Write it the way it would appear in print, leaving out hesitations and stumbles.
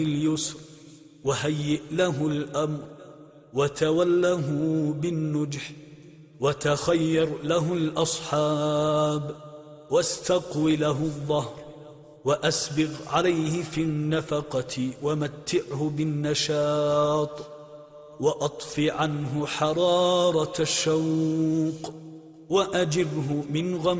اليسر وهيئ له الأمر وتوله بالنجح وتخير له الأصحاب واستقو له الظهر وأسبغ عليه في النفقة ومتعه بالنشاط وأطف عنه حرارة الشوق وأجره من غم